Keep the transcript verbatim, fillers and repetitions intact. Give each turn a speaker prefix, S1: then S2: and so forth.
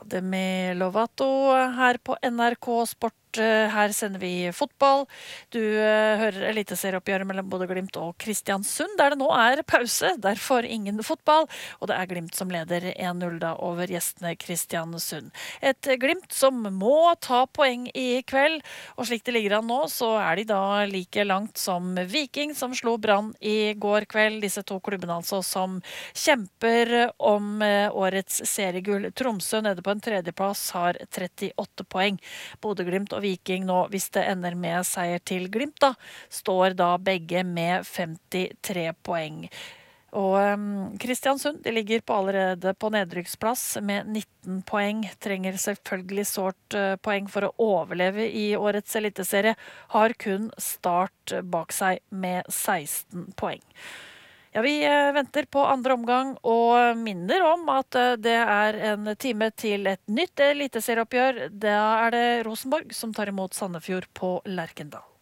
S1: Demi Lovato her på N R K Sport. Her sender vi fotball. Du eh, hører eliteserieoppgjøret mellom Bodø/Glimt og Kristiansund, der det nå er pause, derfor ingen fotball. Og det er Glimt som leder en null da over gjestene Kristiansund. Et Glimt som må ta poeng i kveld, og slik det ligger an nå, så er de da like langt som Viking, som slo Brann i går kveld. Disse to klubbene altså som kjemper om eh, årets seriegull. Tromsø nede på en tredjeplass har trettiåtte poeng. Bodø/Glimt og Viking nå, hvis det ender med seier til Glimt da, står da begge med femtitre poeng. Og um, Kristiansund, de ligger på allerede på nedrykksplass med nitten poeng, trenger selvfølgelig sårt uh, poeng for å overleve i årets eliteserie, har kun Start bak seg med seksten poeng. Ja, vi uh, venter på andre omgang og minner om at uh, det er en time til et nytt eliteserieoppgjør. Da er det Rosenborg som tar imot Sandefjord på Lerkendal.